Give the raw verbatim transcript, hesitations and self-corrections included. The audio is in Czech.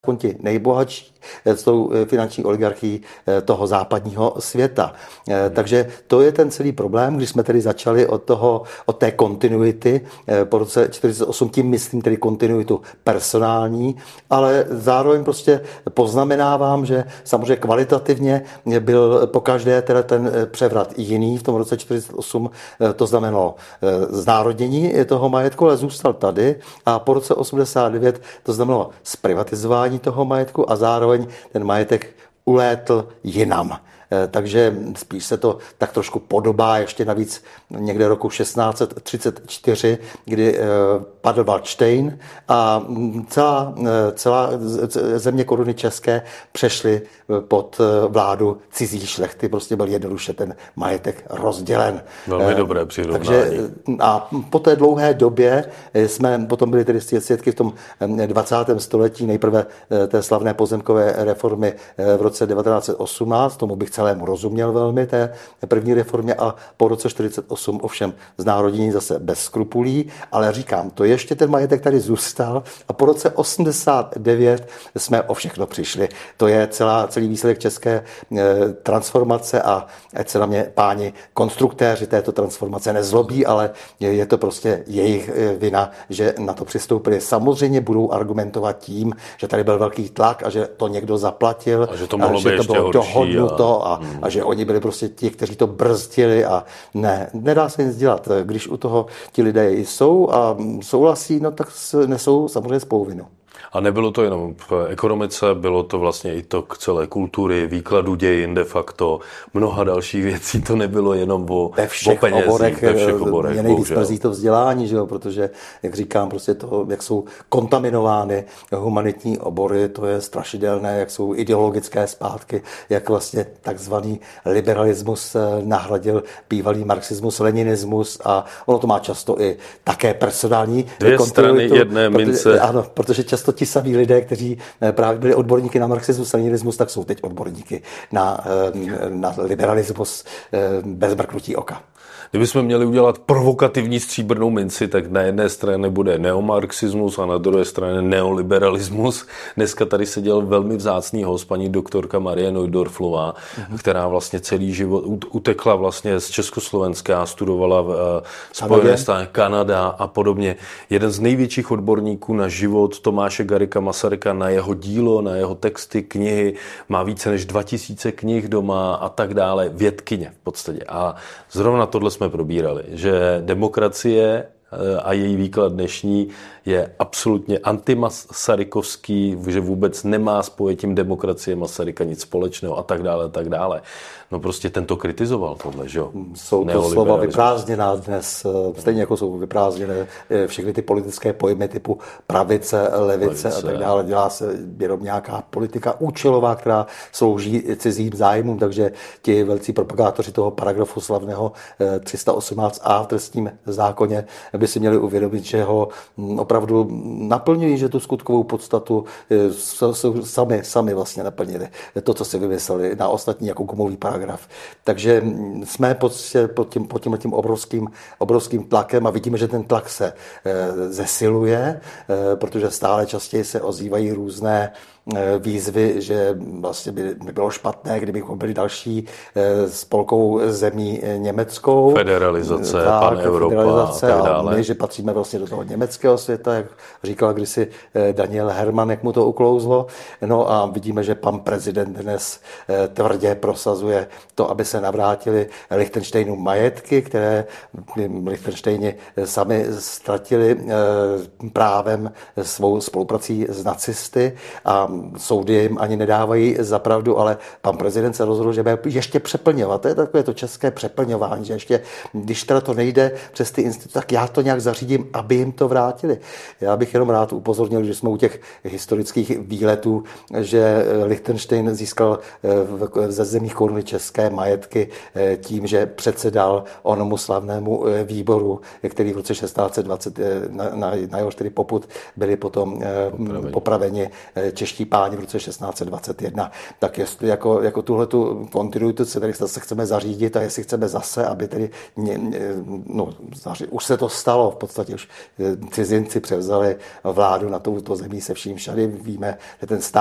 ti nejbohatší s tou finanční oligarchií toho západního světa. Takže to je ten celý problém, když jsme tedy začali od, toho, od té kontinuity po roce čtyřicet osm, tím myslím tedy kontinuitu personální, ale zároveň prostě poznamenávám, že samozřejmě kvalitativně byl pokaždé teda ten převrat jiný v tom roce čtyřicet osm, to znamenalo znárodnění toho majetku, ale zůstal tady, a po roce osmdesát devět to znamenalo zprivatizování toho majetku a zároveň ten majetek ulétl jinam. Takže spíš se to tak trošku podobá ještě navíc někde roku šestnáct set třicet čtyři, kdy padl Valdštejn a celá, celá země koruny české přešly pod vládu cizí šlechty. Prostě byl jednoduše ten majetek rozdělen. Velmi dobré přirovnání. Takže a po té dlouhé době jsme potom byli tedy svědky v tom dvacátém století nejprve té slavné pozemkové reformy v roce devatenáct set osmnáct, tomu bych celému rozuměl velmi, té první reformě, a po roce čtyřicet osm ovšem znárodnění zase bez skrupulí, ale říkám, to ještě ten majetek tady zůstal a po roce osmdesát devět jsme o všechno přišli. To je celá, celý výsledek české transformace a ať se na mě páni konstruktéři této transformace nezlobí, ale je to prostě jejich vina, že na to přistoupili. Samozřejmě budou argumentovat tím, že tady byl velký tlak a že to někdo zaplatil a že to mohlo a že být to bylo dohodnuto a, a, hmm. a že oni byli prostě ti, kteří to brzdili, a ne, nedá se nic dělat. Když u toho ti lidé jsou a souhlasí, no tak nesou samozřejmě spoluvinu. A nebylo to jenom v ekonomice, bylo to vlastně i to k celé kultury, výkladu dějin de facto, mnoha dalších věcí, to nebylo jenom o, ve všech o penězích, oborech, ve všech oborech. Mě nejvíc mrzí to vzdělání, že jo? Protože, jak říkám, prostě to, jak jsou kontaminovány humanitní obory, to je strašidelné, jak jsou ideologické spátky, jak vlastně takzvaný liberalismus nahradil bývalý marxismus, leninismus, a ono to má často i také personální Dvě strany jedné mince. Protože, ano, protože často ti samí lidé, kteří právě byli odborníky na marxismus, leninismus, tak jsou teď odborníky na, na liberalismus bez mrknutí oka. Kdybychom měli udělat provokativní stříbrnou minci, tak na jedné straně bude neomarxismus a na druhé straně neoliberalismus. Dneska tady seděl velmi vzácný host, paní doktorka Marie Neudorflová, uh-huh. která vlastně celý život utekla vlastně z Československa, studovala v Spojené státy, Kanada a podobně. Jeden z největších odborníků na život Tomáše Garrigua Masaryka, na jeho dílo, na jeho texty, knihy, má více než dva tisíce knih doma a tak dále, vědkyně v podstatě. A zrovna tohle jsme probírali, že demokracie a její výklad dnešní je absolutně antimasarykovský, že vůbec nemá s pojetím demokracie Masaryka nic společného a tak dále, a tak dále. No prostě ten to kritizoval tohle, že jo? Jsou to slova vyprázdněná dnes, stejně jako jsou vyprázdněné všechny ty politické pojmy typu pravice, levice, levice a tak dále. Dělá se jenom nějaká politika účelová, která slouží cizím zájmům, takže ti velcí propagátoři toho paragrafu slavného tři sta osmnáct a v trestním zákoně by si měli uvědomit, že ho opravdu naplňují, že tu skutkovou podstatu sami, sami vlastně naplnili. To, co si vymysleli na ostatní jako gumový paragraf. Takže jsme pod, pod tím, pod tím, tím obrovským, obrovským tlakem a vidíme, že ten tlak se zesiluje, protože stále častěji se ozývají různé výzvy, že vlastně by bylo špatné, kdybychom byli další spolkovou zemí německou. Federalizace, pan Evropa a tak dále. A my, že patříme vlastně do toho německého světa, jak říkal kdysi Daniel Herman, jak mu to uklouzlo. No a vidíme, že pan prezident dnes tvrdě prosazuje to, aby se navrátili Lichtenštejnu majetky, které Lichtenštejni sami ztratili právem svou spoluprací s nacisty, a soudy jim ani nedávají za pravdu, ale pan prezident se rozhodl, že bude ještě přeplňovat. To je takové to české přeplňování, že ještě, když teda to nejde přes ty instituce, tak já to nějak zařídím, aby jim to vrátili. Já bych jenom rád upozornil, že jsme u těch historických výletů, že Lichtenštejn získal ze zemí koruny české majetky tím, že předsedal onomu slavnému výboru, který v roce šestnáct set dvacet na, na, na jehož tedy popud byli potom popraveni, popraveni čeští páni v roce šestnáct set dvacet jedna. Tak jestli jako, jako tuhletu kontinuitu se tady se chceme zařídit a jestli chceme zase, aby tedy no, už se to stalo, stalo. V podstatě už cizinci převzali vládu na touto zemí se vším všady. Víme, že ten stát